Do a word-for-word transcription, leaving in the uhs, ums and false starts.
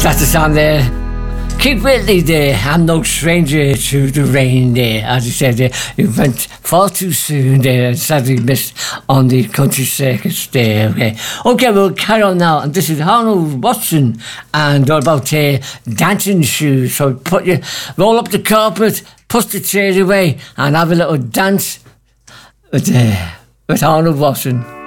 that's the song there. Keith Whitley there. I'm no stranger to the rain there. As you said there, you went far too soon there. Sadly missed on the country circuits there. Okay, okay, we'll carry on now. And this is Arnold Watson, and all about uh, dancing shoes. So put your roll up the carpet, push the chairs away, and have a little dance with uh, with Arnold Watson.